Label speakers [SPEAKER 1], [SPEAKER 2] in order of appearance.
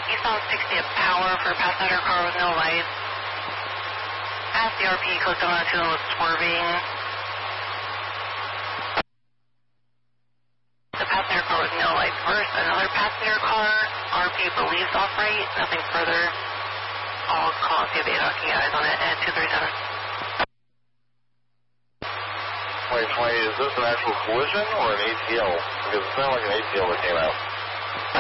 [SPEAKER 1] Eastbound 60 at power for passenger car with no lights. As the RP clicked on to was swerving. The passenger car with no lights first. Another passenger car, RP believes off right, nothing further. I'll call and see if they have eyes on it at 237.
[SPEAKER 2] Wait, is this an actual collision or an ATL? Because it sounded like an ATL that came out.